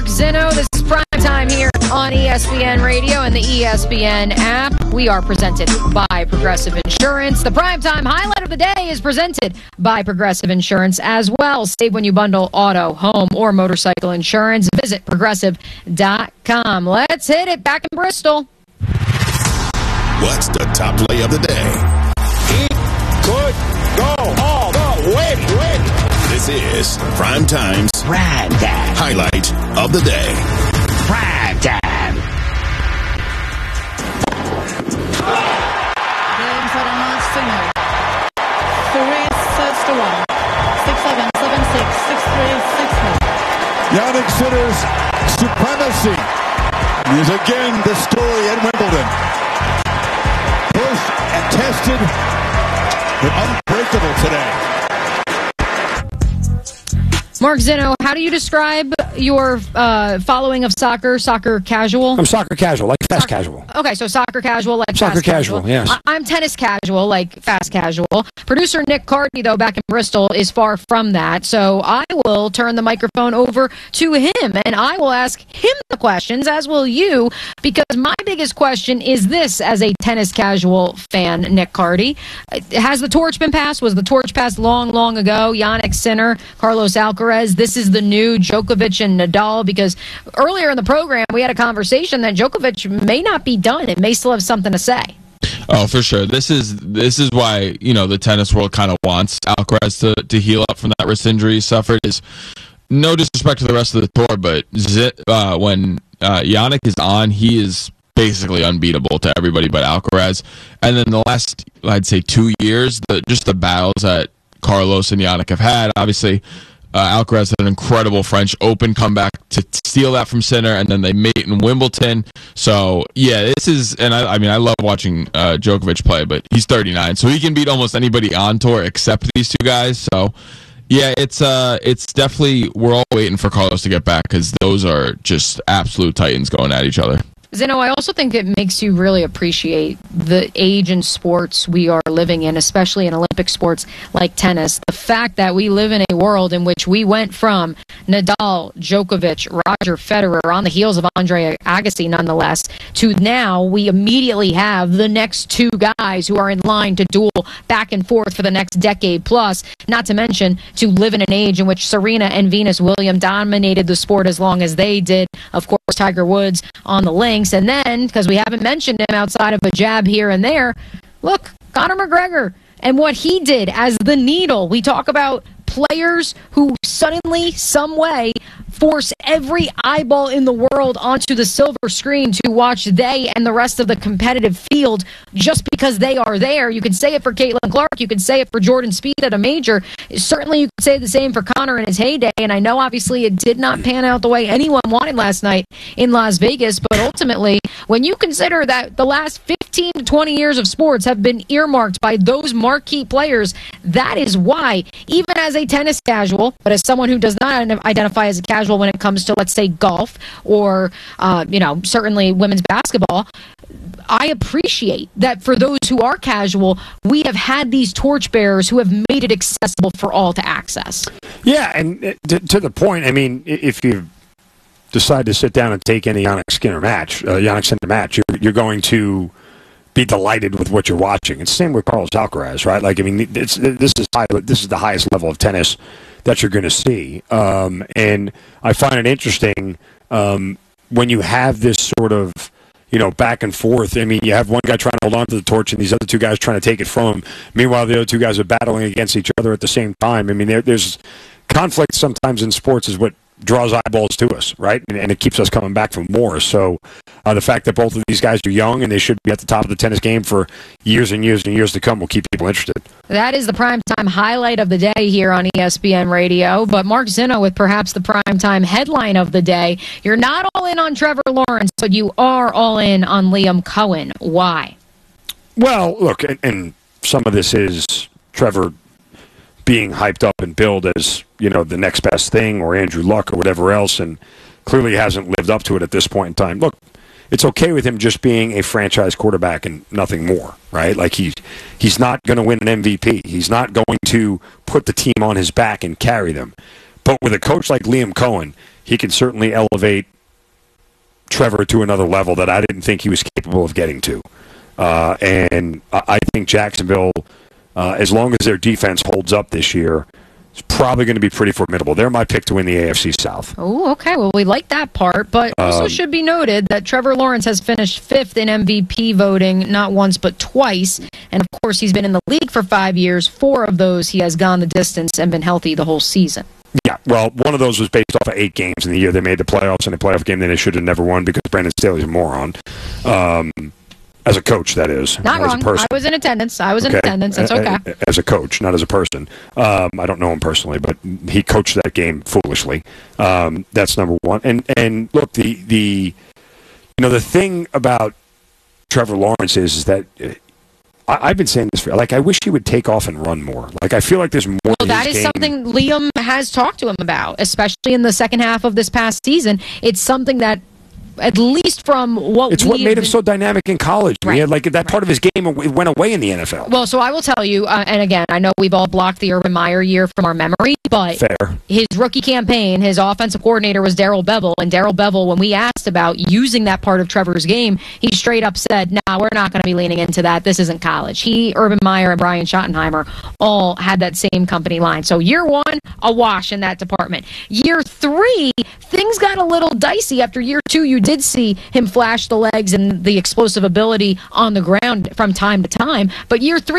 Mark Zinno. This is Primetime here on ESPN Radio and the ESPN app. We are presented by Progressive Insurance. The Primetime highlight of the day is presented by Progressive Insurance as well. Save when you bundle auto, home, or motorcycle insurance. Visit progressive.com. Let's hit it back in Bristol. What's the top play of the day? He could go all the way. This is Primetime's highlight of the day. Primetime. Game for the Mark Zinno. 3 sets to 1. 6-7, 7-6, 6-3, 6-1. Jannik Sinner's supremacy is again the story at Wimbledon. Pushed and tested, but unbreakable today. Mark Zinno, how do you describe your following of soccer casual? I'm soccer casual, like fast casual. Okay, so soccer casual, like soccer fast casual. Yes. I'm tennis casual, like fast casual. Producer Nick Carty, though, back in Bristol, is far from that. So I will turn the microphone over to him, and I will ask him the questions, as will you, because my biggest question is this as a tennis casual fan, Nick Carty. Has the torch been passed? Was the torch passed long ago? Jannik Sinner, Carlos Alcaraz, this is the new Djokovic and Nadal, because earlier in the program we had a conversation that Djokovic may not be done. It may still have something to say. Oh, for sure. This is why, the tennis world kind of wants Alcaraz to heal up from that wrist injury he suffered. Is no disrespect to the rest of the tour, but when Jannik is on, he is basically unbeatable to everybody but Alcaraz. And then the last, I'd say, 2 years, just the battles that Carlos and Jannik have had, obviously, Alcaraz had an incredible French Open comeback to steal that from Sinner, and then they mate in Wimbledon. So, yeah, this is, and I love watching Djokovic play, but he's 39, so he can beat almost anybody on tour except these two guys. So, yeah, it's definitely, we're all waiting for Carlos to get back, because those are just absolute titans going at each other. Zinno, I also think it makes you really appreciate the age in sports we are living in, especially in Olympic sports like tennis. The fact that we live in a world in which we went from Nadal, Djokovic, Roger Federer, on the heels of Andre Agassi nonetheless, to now we immediately have the next two guys who are in line to duel back and forth for the next decade plus, not to mention to live in an age in which Serena and Venus Williams dominated the sport as long as they did. Of course, Tiger Woods on the links. And then, because we haven't mentioned him outside of a jab here and there, look, Conor McGregor and what he did as the needle. We talk about players who suddenly, some way, force every eyeball in the world onto the silver screen to watch they and the rest of the competitive field just because they are there. You could say it for Caitlin Clark. You could say it for Jordan Spieth at a major. Certainly you could say the same for Conor in his heyday. And I know obviously it did not pan out the way anyone wanted last night in Las Vegas. But ultimately, when you consider that the last 15 to 20 years of sports have been earmarked by those marquee players, that is why, even as a tennis casual, but as someone who does not identify as a casual when it comes to, let's say, golf or, certainly women's basketball, I appreciate that for those who are casual, we have had these torchbearers who have made it accessible for all to access. Yeah, and to the point, if you decide to sit down and take any Jannik Sinner match, you're going to be delighted with what you're watching. It's the same with Carlos Alcaraz, right? This is the highest level of tennis that you're going to see. And I find it interesting when you have this sort of, back and forth. You have one guy trying to hold on to the torch and these other two guys trying to take it from him. Meanwhile, the other two guys are battling against each other at the same time. There's conflict sometimes in sports is what draws eyeballs to us, right? And it keeps us coming back for more. So the fact that both of these guys are young and they should be at the top of the tennis game for years and years and years to come will keep people interested. That is the primetime highlight of the day here on ESPN Radio. But Mark Zinno with perhaps the primetime headline of the day. You're not all in on Trevor Lawrence, but you are all in on Liam Cohen. Why? Well, look, and some of this is Trevor being hyped up and billed as, the next best thing, or Andrew Luck or whatever else, and clearly hasn't lived up to it at this point in time. Look, it's okay with him just being a franchise quarterback and nothing more, right? He's not going to win an MVP. He's not going to put the team on his back and carry them. But with a coach like Liam Cohen, he can certainly elevate Trevor to another level that I didn't think he was capable of getting to. And I think Jacksonville, as long as their defense holds up this year, is probably going to be pretty formidable. They're my pick to win the AFC South. Oh, okay. Well, we like that part, but also should be noted that Trevor Lawrence has finished 5th in MVP voting not once but twice. And, of course, he's been in the league for 5 years. 4 of those he has gone the distance and been healthy the whole season. Yeah, well, one of those was based off of 8 games in the year they made the playoffs, and a playoff game that they should have never won because Brandon Staley's a moron. As a coach, that is. Not wrong. As a person. I was in attendance. It's okay. As a coach, not as a person. I don't know him personally, but he coached that game foolishly. That's number one. And look, the thing about Trevor Lawrence is that I've been saying this for, I wish he would take off and run more. I feel like there's more. Well, that is something Liam has talked to him about, especially in the second half of this past season. It's something that, at least from what it's what made him so dynamic in college. Right. He had that part of his game went away in the NFL. Well, so I will tell you, and again, I know we've all blocked the Urban Meyer year from our memory, but fair. His rookie campaign, his offensive coordinator was Darrell Bevell, and Darrell Bevell, when we asked about using that part of Trevor's game, he straight up said, "No, we're not going to be leaning into that. This isn't college." He, Urban Meyer, and Brian Schottenheimer all had that same company line. So year 1, a wash in that department. Year 3, things got a little dicey. After year 2, you did see him flash the legs and the explosive ability on the ground from time to time. But year 3,